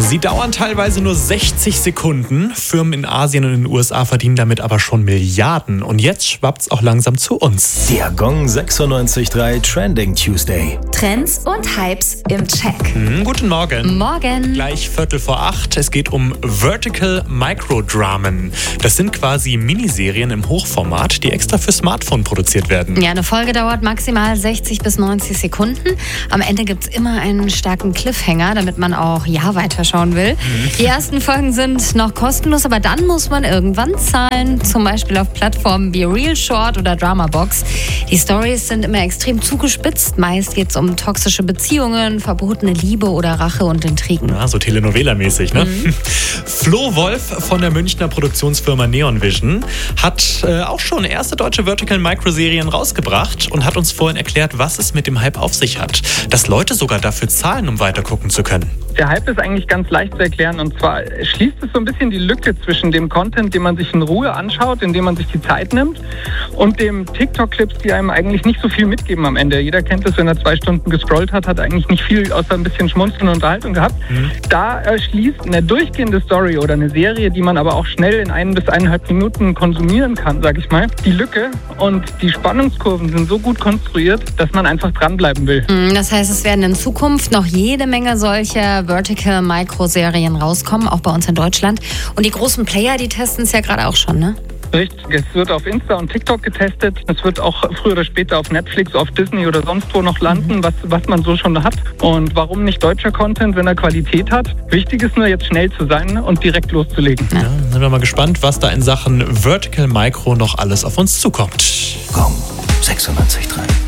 Sie dauern teilweise nur 60 Sekunden. Firmen in Asien und in den USA verdienen damit aber schon Milliarden. Und jetzt schwappt's auch langsam zu uns. Der Gong 96.3 Trending Tuesday. Trends und Hypes im Check. Guten Morgen. Morgen. Gleich 7:45. Es geht um Vertical Microdramen. Das sind quasi Miniserien im Hochformat, die extra für Smartphone produziert werden. Ja, eine Folge dauert maximal 60 bis 90 Sekunden. Am Ende gibt's immer einen starken Cliffhanger, damit man auch weiterschauen will. Die ersten Folgen sind noch kostenlos, aber dann muss man irgendwann zahlen. Zum Beispiel auf Plattformen wie Real Short oder Dramabox. Die Stories sind immer extrem zugespitzt. Meist geht es um toxische Beziehungen, verbotene Liebe oder Rache und Intrigen. Ja, so Telenovela-mäßig, ne? Flo Wolf von der Münchner Produktionsfirma Neon Vision hat auch schon erste deutsche Vertical Micro-Serien rausgebracht und hat uns vorhin erklärt, was es mit dem Hype auf sich hat. Dass Leute sogar dafür zahlen, um weitergucken zu können. Der Hype ist eigentlich ganz leicht zu erklären, und zwar schließt es so ein bisschen die Lücke zwischen dem Content, den man sich in Ruhe anschaut, indem man sich die Zeit nimmt, und dem TikTok-Clips, die einem eigentlich nicht so viel mitgeben am Ende. Jeder kennt es, wenn er 2 Stunden gescrollt hat, hat eigentlich nicht viel außer ein bisschen Schmunzeln und Unterhaltung gehabt. Da schließt eine durchgehende Story oder eine Serie, die man aber auch schnell in 1 bis 1,5 Minuten konsumieren kann, sag ich mal, die Lücke, und die Spannungskurven sind so gut konstruiert, dass man einfach dranbleiben will. Das heißt, es werden in Zukunft noch jede Menge solcher Vertical Micro-Serien rauskommen, auch bei uns in Deutschland. Und die großen Player, die testen es ja gerade auch schon, ne? Richtig, es wird auf Insta und TikTok getestet. Es wird auch früher oder später auf Netflix, auf Disney oder sonst wo noch landen, was man so schon hat. Und warum nicht deutscher Content, wenn er Qualität hat? Wichtig ist nur, jetzt schnell zu sein und direkt loszulegen. Ja, sind wir mal gespannt, was da in Sachen Vertical Micro noch alles auf uns zukommt. Gong 96.3.